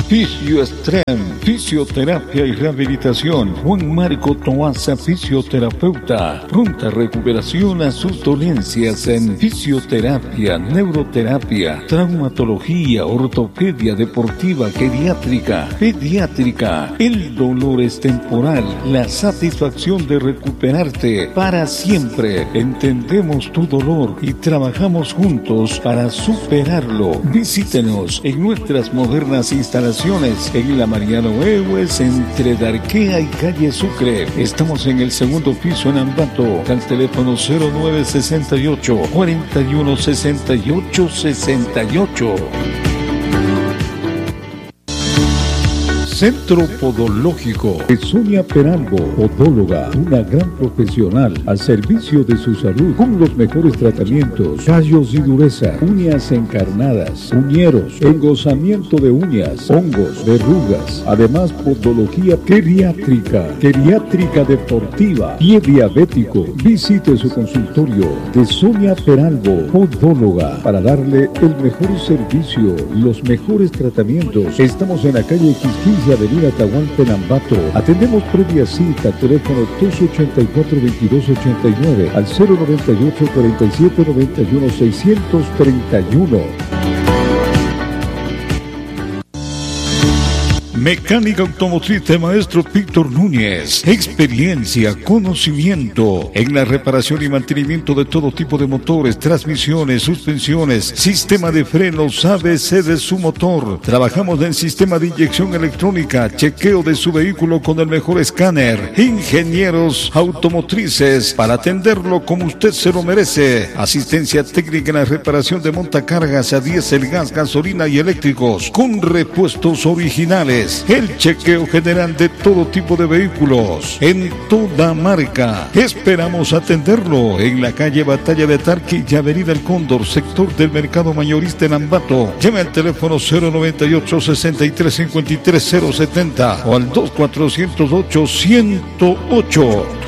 Fisioestrem, fisioterapia y rehabilitación. Juan Marco Toaza, fisioterapeuta. Pronta recuperación a sus dolencias en fisioterapia, neuroterapia, traumatología, ortopedia deportiva, geriátrica, pediátrica. El dolor es temporal, la satisfacción de recuperarte para siempre. Entendemos tu dolor y trabajamos juntos para superarlo. Visítenos en nuestras modernas instalaciones en la Mariano Ewes, entre Darquea y calle Sucre. Estamos en el segundo piso en Ambato, al teléfono 0968 41 68 68. Centro Podológico de Sonia Peralbo, podóloga, una gran profesional al servicio de su salud, con los mejores tratamientos: callos y dureza, uñas encarnadas, uñeros, engrosamiento de uñas, hongos, verrugas, además podología geriátrica, geriátrica deportiva, pie diabético. Visite su consultorio de Sonia Peralbo, podóloga, para darle el mejor servicio, los mejores tratamientos. Estamos en la calle Quisquilla, avenida Tahualpa, en Ambato. Atendemos previa cita, teléfono 284-2289 al 098-4791-631. Mecánica automotriz de maestro Víctor Núñez. Experiencia, conocimiento en la reparación y mantenimiento de todo tipo de motores, transmisiones, suspensiones, sistema de frenos, ABC de su motor. Trabajamos en sistema de inyección electrónica, chequeo de su vehículo con el mejor escáner. Ingenieros automotrices para atenderlo como usted se lo merece. Asistencia técnica en la reparación de montacargas a diésel, gas, gasolina y eléctricos, con repuestos originales. El chequeo general de todo tipo de vehículos, en toda marca. Esperamos atenderlo en la calle Batalla de Tarqui y avenida El Cóndor, sector del mercado mayorista en Ambato. Llame al teléfono 098-6353-070 o al 2408-108.